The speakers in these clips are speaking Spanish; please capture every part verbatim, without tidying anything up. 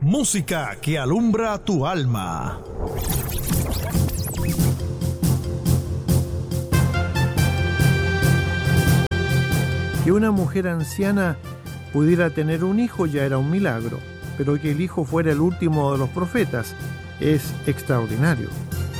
Música que alumbra tu alma. Que una mujer anciana pudiera tener un hijo ya era un milagro, pero que el hijo fuera el último de los profetas es extraordinario.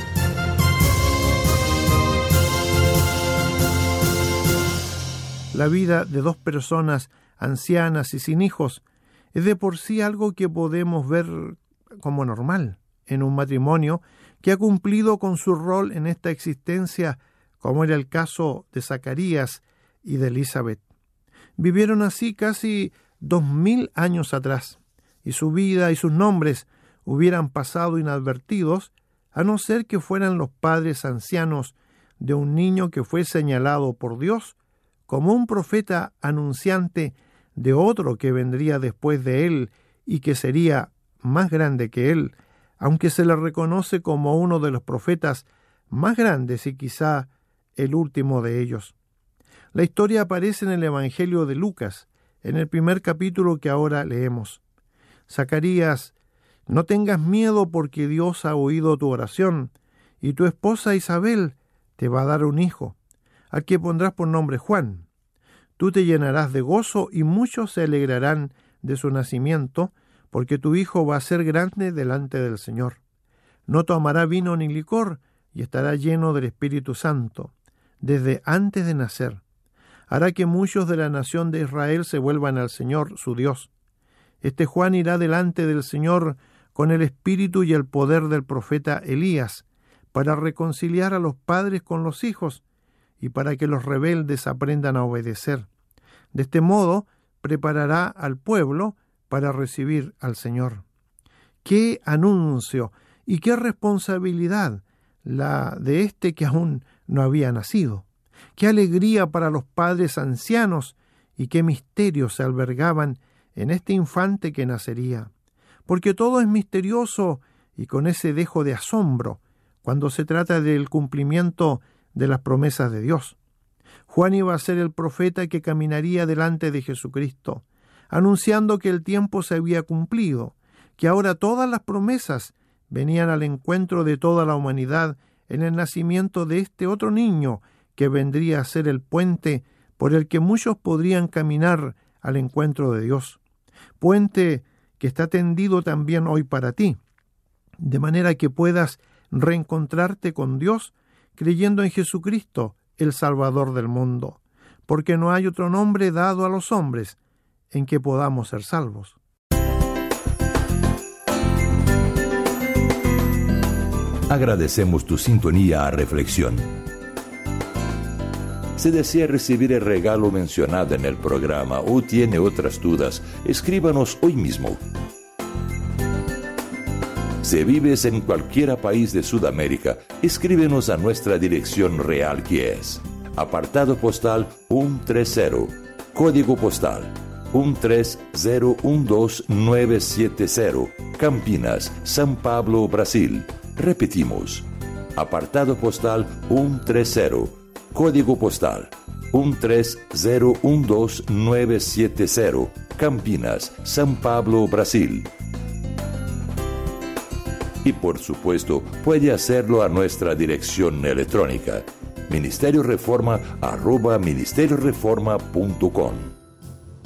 La vida de dos personas ancianas y sin hijos es de por sí algo que podemos ver como normal en un matrimonio que ha cumplido con su rol en esta existencia, como era el caso de Zacarías y de Elizabeth. Vivieron así casi dos mil años atrás, y su vida y sus nombres hubieran pasado inadvertidos, a no ser que fueran los padres ancianos de un niño que fue señalado por Dios como un profeta anunciante de otro que vendría después de él y que sería más grande que él, aunque se le reconoce como uno de los profetas más grandes y quizá el último de ellos. La historia aparece en el Evangelio de Lucas, en el primer capítulo que ahora leemos. Zacarías, no tengas miedo porque Dios ha oído tu oración, y tu esposa Isabel te va a dar un hijo, al que pondrás por nombre Juan. Tú te llenarás de gozo y muchos se alegrarán de su nacimiento, porque tu hijo va a ser grande delante del Señor. No tomará vino ni licor y estará lleno del Espíritu Santo, desde antes de nacer. Hará que muchos de la nación de Israel se vuelvan al Señor, su Dios. Este Juan irá delante del Señor con el espíritu y el poder del profeta Elías, para reconciliar a los padres con los hijos y para que los rebeldes aprendan a obedecer. De este modo, preparará al pueblo para recibir al Señor. ¡Qué anuncio y qué responsabilidad la de este que aún no había nacido! ¡Qué alegría para los padres ancianos y qué misterios se albergaban en este infante que nacería! Porque todo es misterioso y con ese dejo de asombro cuando se trata del cumplimiento de las promesas de Dios. Juan iba a ser el profeta que caminaría delante de Jesucristo, anunciando que el tiempo se había cumplido, que ahora todas las promesas venían al encuentro de toda la humanidad en el nacimiento de este otro niño que vendría a ser el puente por el que muchos podrían caminar al encuentro de Dios. Puente que está tendido también hoy para ti, de manera que puedas reencontrarte con Dios creyendo en Jesucristo, el Salvador del mundo, porque no hay otro nombre dado a los hombres en que podamos ser salvos. Agradecemos tu sintonía a Reflexión. Si desea recibir el regalo mencionado en el programa o tiene otras dudas, escríbanos hoy mismo. Si vives en cualquier país de Sudamérica, escríbenos a nuestra dirección real, que es apartado postal ciento treinta, código postal uno tres cero uno dos nueve siete cero, Campinas, São Paulo, Brasil. Repetimos, apartado postal ciento treinta, código postal uno tres cero uno dos nueve siete cero, Campinas, São Paulo, Brasil. Y por supuesto, puede hacerlo a nuestra dirección electrónica, ministerio reforma arroba ministerio reforma punto com.